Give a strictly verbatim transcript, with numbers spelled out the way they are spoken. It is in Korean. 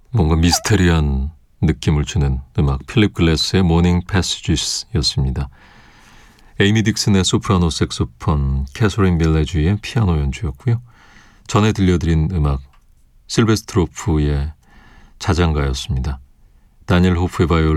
뭔가 미스테리한 느낌을 주는 음악, 필립 글래스의 모닝 패시지스였습니다. 에이미 딕슨의 소프라노 색소폰, 캐서린 밀레주의 피아노 연주였고요. 전에 들려드린 음악, 실베스트로프의 자장가였습니다. 다니엘 호프의 바이올린,